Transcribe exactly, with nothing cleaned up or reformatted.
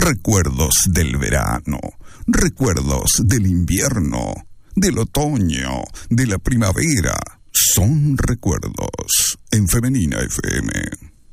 recuerdos del verano, recuerdos del invierno, del otoño, de la primavera. Son recuerdos en Femenina F M.